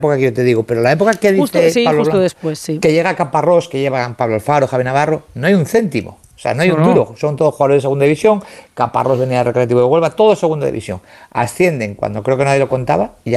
época que yo te digo, pero la época que dice Pablo justo Blanco, después, sí. que llega Caparrós, que llevan Pablo Alfaro, Javi Navarro, no hay un céntimo. O sea, no hay No, un no. duro. Son todos jugadores de segunda división. Caparrós venía del Recreativo de Huelva, todo segunda división. Ascienden cuando creo que nadie lo contaba y